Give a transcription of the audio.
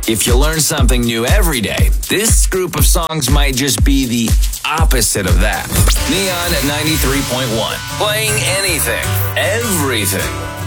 If you learn something new every day, this group of songs might just be the opposite of that. Neon at 93.1. Playing anything, everything.